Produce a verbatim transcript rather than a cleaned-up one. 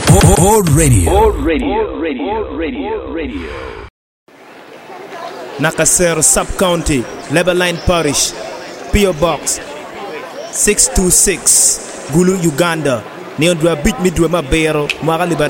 Old Radio. Old Radio. Radio. Radio. Radio. Nakasero Sub-County, Lebaline Parish, P O Box six two six, Gulu, Uganda. Neondwa beat me dwe mabero, mwaka libari.